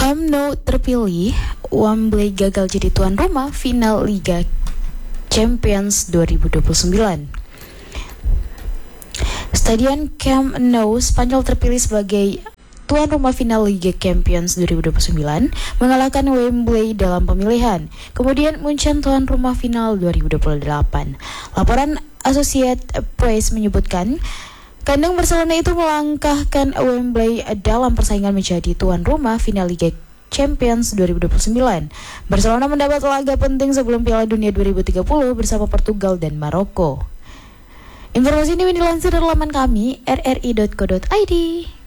Camp Nou terpilih, Wembley gagal jadi tuan rumah final Liga Champions 2029. Stadion Camp Nou Spanyol terpilih sebagai tuan rumah final Liga Champions 2029, mengalahkan Wembley dalam pemilihan. Kemudian Munchen tuan rumah final 2028. Laporan Associated Press menyebutkan, kandang Barcelona itu melangkahkan Wembley dalam persaingan menjadi tuan rumah final Liga Champions 2029. Barcelona mendapat laga penting sebelum Piala Dunia 2030 bersama Portugal dan Maroko. Informasi ini dilansir dari laman kami rri.co.id.